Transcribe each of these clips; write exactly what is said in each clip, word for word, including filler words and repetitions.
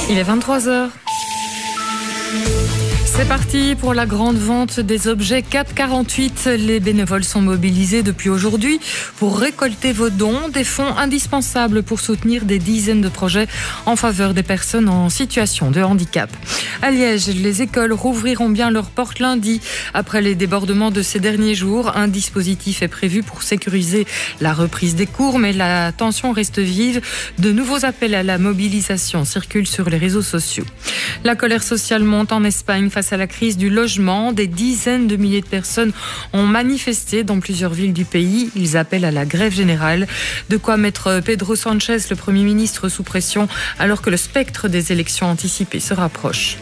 Il est vingt-trois heures. C'est parti pour la grande vente des objets C A P quarante-huit. Les bénévoles sont mobilisés depuis aujourd'hui pour récolter vos dons, des fonds indispensables pour soutenir des dizaines de projets en faveur des personnes en situation de handicap. À Liège, les écoles rouvriront bien leurs portes lundi. Après les débordements de ces derniers jours, un dispositif est prévu pour sécuriser la reprise des cours, mais la tension reste vive. De nouveaux appels à la mobilisation circulent sur les réseaux sociaux. La colère sociale monte en Espagne face à la crise du logement. Des dizaines de milliers de personnes ont manifesté dans plusieurs villes du pays. Ils appellent à la grève générale. De quoi mettre Pedro Sánchez, le Premier ministre, sous pression alors que le spectre des élections anticipées se rapproche.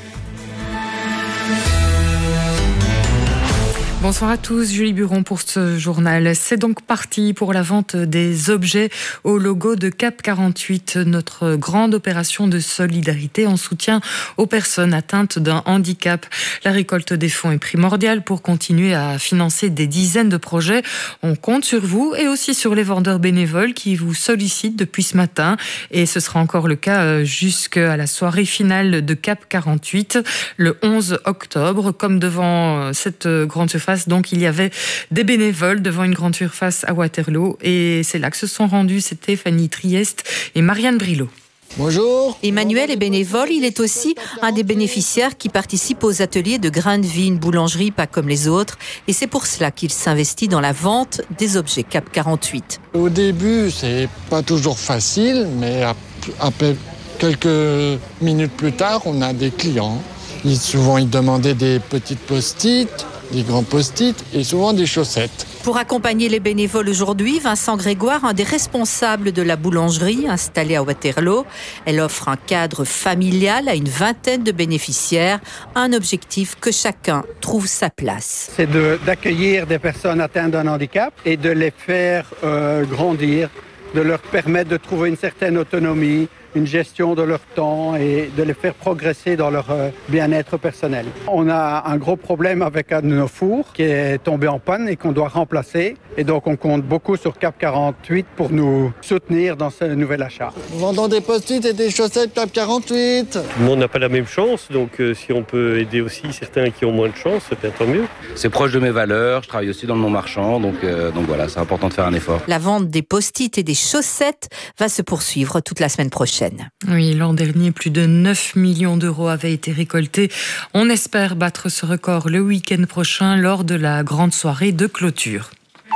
Bonsoir à tous, Julie Buron pour ce journal. C'est donc parti pour la vente des objets au logo de C A P quarante-huit, notre grande opération de solidarité en soutien aux personnes atteintes d'un handicap. La récolte des fonds est primordiale pour continuer à financer des dizaines de projets. On compte sur vous et aussi sur les vendeurs bénévoles qui vous sollicitent depuis ce matin. Et ce sera encore le cas jusqu'à la soirée finale de C A P quarante-huit, le onze octobre. Comme devant cette grande surface, donc il y avait des bénévoles devant une grande surface à Waterloo et c'est là que se sont rendus Stéphanie Trieste et Marianne Brilot. Bonjour. Emmanuel est bénévole, il est aussi un des bénéficiaires qui participe aux ateliers de grains de vie, une boulangerie pas comme les autres, et c'est pour cela qu'il s'investit dans la vente des objets C A P quarante-huit. Au début, c'est pas toujours facile, mais après quelques minutes plus tard, on a des clients. Ils, souvent, ils demandaient des petites post-it, des grands post-it et souvent des chaussettes. Pour accompagner les bénévoles aujourd'hui, Vincent Grégoire, un des responsables de la boulangerie installée à Waterloo, elle offre un cadre familial à une vingtaine de bénéficiaires, un objectif que chacun trouve sa place. C'est de, d'accueillir des personnes atteintes d'un handicap et de les faire euh, grandir, de leur permettre de trouver une certaine autonomie, une gestion de leur temps et de les faire progresser dans leur bien-être personnel. On a un gros problème avec un de nos fours qui est tombé en panne et qu'on doit remplacer. Et donc on compte beaucoup sur C A P quarante-huit pour nous soutenir dans ce nouvel achat. Nous vendons des post-it et des chaussettes C A P quarante-huit. Tout le monde n'a pas la même chance, donc euh, si on peut aider aussi certains qui ont moins de chance, c'est bien tant mieux. C'est proche de mes valeurs, je travaille aussi dans le monde marchand, donc, euh, donc voilà, c'est important de faire un effort. La vente des post-it et des chaussettes va se poursuivre toute la semaine prochaine. Oui, l'an dernier, plus de neuf millions d'euros avaient été récoltés. On espère battre ce record le week-end prochain lors de la grande soirée de clôture.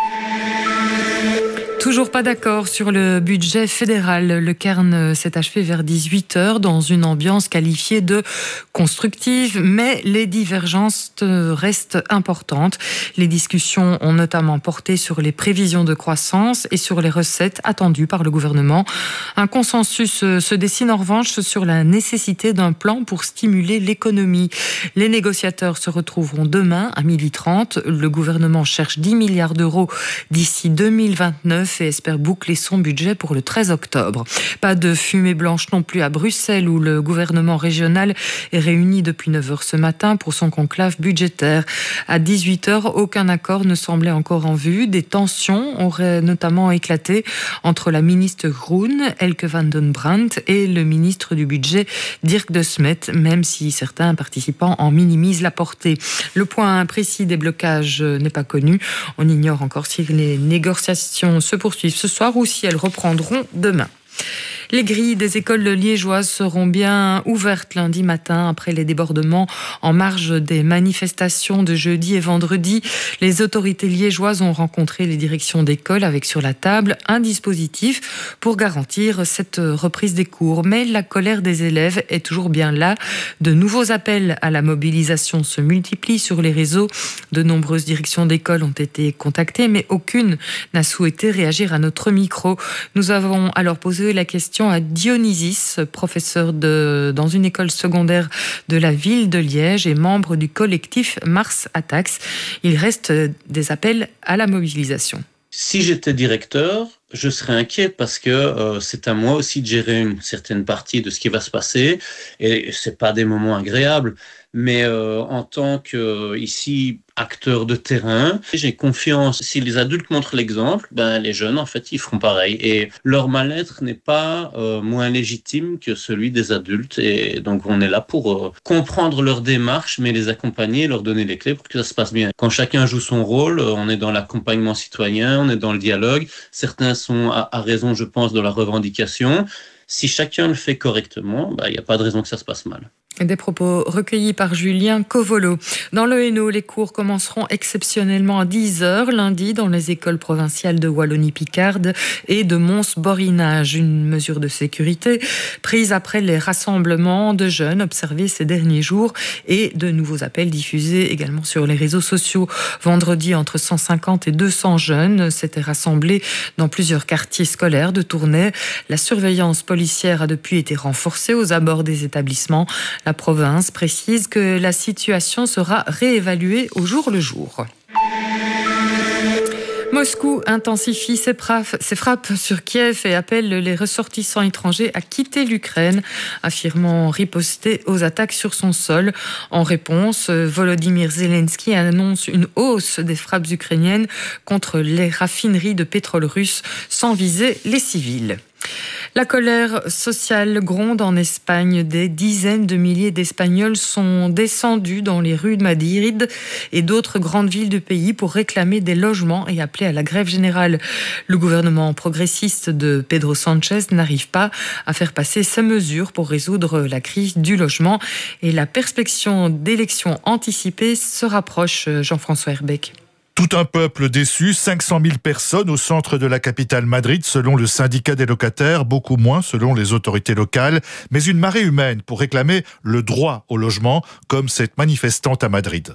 Toujours pas d'accord sur le budget fédéral. Le Cairn s'est achevé vers dix-huit heures dans une ambiance qualifiée de constructive, mais les divergences restent importantes. Les discussions ont notamment porté sur les prévisions de croissance et sur les recettes attendues par le gouvernement. Un consensus se dessine en revanche sur la nécessité d'un plan pour stimuler l'économie. Les négociateurs se retrouveront demain à midi trente. Le gouvernement cherche dix milliards d'euros d'ici deux mille vingt-neuf et espère boucler son budget pour le treize octobre. Pas de fumée blanche non plus à Bruxelles où le gouvernement régional est réuni depuis neuf heures ce matin pour son conclave budgétaire. À dix-huit heures, aucun accord ne semblait encore en vue. Des tensions auraient notamment éclaté entre la ministre Groen, Elke van den Brandt, et le ministre du budget, Dirk de Smet, même si certains participants en minimisent la portée. Le point précis des blocages n'est pas connu. On ignore encore si les négociations se poursuivre ce soir ou si elles reprendront demain. Les grilles des écoles liégeoises seront bien ouvertes lundi matin après les débordements en marge des manifestations de jeudi et vendredi. Les autorités liégeoises ont rencontré les directions d'école avec sur la table un dispositif pour garantir cette reprise des cours. Mais la colère des élèves est toujours bien là. De nouveaux appels à la mobilisation se multiplient sur les réseaux. De nombreuses directions d'école ont été contactées, mais aucune n'a souhaité réagir à notre micro. Nous avons alors posé la question à Dionysis, professeur de, dans une école secondaire de la ville de Liège et membre du collectif Mars Attacks. Il reste des appels à la mobilisation. Si j'étais directeur, je serais inquiet parce que euh, c'est à moi aussi de gérer une certaine partie de ce qui va se passer et c'est pas des moments agréables. Mais euh, en tant que euh, ici acteur de terrain, j'ai confiance. Si les adultes montrent l'exemple, ben les jeunes en fait ils feront pareil. Et leur mal-être n'est pas euh, moins légitime que celui des adultes. Et donc on est là pour euh, comprendre leur démarche, mais les accompagner, leur donner les clés pour que ça se passe bien. Quand chacun joue son rôle, on est dans l'accompagnement citoyen, on est dans le dialogue. Certains sont à, à raison, je pense, de la revendication. Si chacun le fait correctement, ben, il n'y a pas de raison que ça se passe mal. Des propos recueillis par Julien Covolo. Dans le Hainaut, les cours commenceront exceptionnellement à dix heures lundi dans les écoles provinciales de Wallonie-Picarde et de Mons-Borinage. Une mesure de sécurité prise après les rassemblements de jeunes observés ces derniers jours et de nouveaux appels diffusés également sur les réseaux sociaux. Vendredi, entre cent cinquante et deux cents jeunes s'étaient rassemblés dans plusieurs quartiers scolaires de Tournai. La surveillance policière a depuis été renforcée aux abords des établissements. La province précise que la situation sera réévaluée au jour le jour. Moscou intensifie ses frappes sur Kiev et appelle les ressortissants étrangers à quitter l'Ukraine, affirmant riposter aux attaques sur son sol. En réponse, Volodymyr Zelensky annonce une hausse des frappes ukrainiennes contre les raffineries de pétrole russe sans viser les civils. La colère sociale gronde en Espagne. Des dizaines de milliers d'Espagnols sont descendus dans les rues de Madrid et d'autres grandes villes du pays pour réclamer des logements et appeler à la grève générale. Le gouvernement progressiste de Pedro Sánchez n'arrive pas à faire passer ces mesures pour résoudre la crise du logement et la perspective d'élections anticipées se rapproche. Jean-François Herbeck. Tout un peuple déçu, cinq cent mille personnes au centre de la capitale Madrid selon le syndicat des locataires, beaucoup moins selon les autorités locales, mais une marée humaine pour réclamer le droit au logement, comme cette manifestante à Madrid.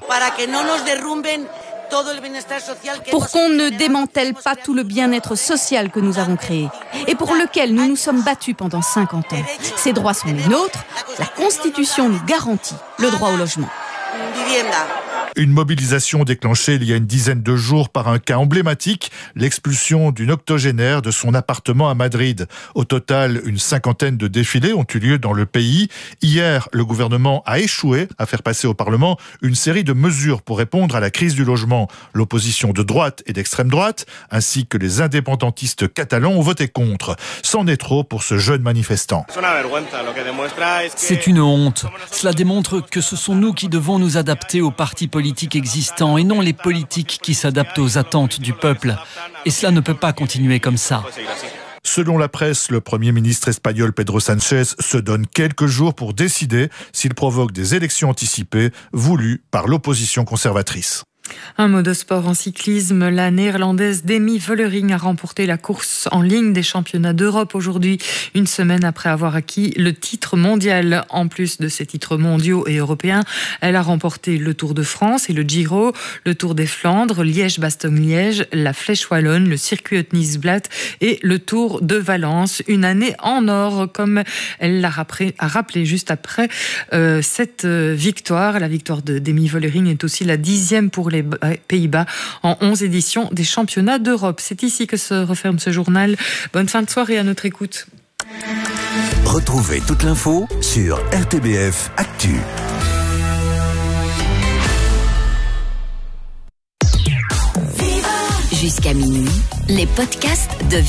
Pour qu'on ne démantèle pas tout le bien-être social que nous avons créé et pour lequel nous nous sommes battus pendant cinquante ans. Ces droits sont les nôtres, la Constitution nous garantit le droit au logement. Une mobilisation déclenchée il y a une dizaine de jours par un cas emblématique, l'expulsion d'une octogénaire de son appartement à Madrid. Au total, une cinquantaine de défilés ont eu lieu dans le pays. Hier, le gouvernement a échoué à faire passer au Parlement une série de mesures pour répondre à la crise du logement. L'opposition de droite et d'extrême droite, ainsi que les indépendantistes catalans ont voté contre. C'en est trop pour ce jeune manifestant. C'est une honte. Cela démontre que ce sont nous qui devons nous adapter aux partis politiques existants et non les politiques qui s'adaptent aux attentes du peuple. Et cela ne peut pas continuer comme ça. Selon la presse, le Premier ministre espagnol Pedro Sánchez se donne quelques jours pour décider s'il provoque des élections anticipées voulues par l'opposition conservatrice. Un mot de sport en cyclisme. La néerlandaise Demi Vollering a remporté la course en ligne des championnats d'Europe aujourd'hui, une semaine après avoir acquis le titre mondial. En plus de ses titres mondiaux et européens, elle a remporté le Tour de France et le Giro, le Tour des Flandres, Liège-Bastogne-Liège, la Flèche Wallonne, le circuit Nice-Blatt et le Tour de Valence. Une année en or, comme elle l'a rappelé, a rappelé juste après euh, cette victoire. La victoire de Demi Vollering est aussi la dixième pour les Pays-Bas en onze éditions des championnats d'Europe. C'est ici que se referme ce journal. Bonne fin de soirée à notre écoute. Retrouvez toute l'info sur R T B F Actu. Jusqu'à minuit, les podcasts de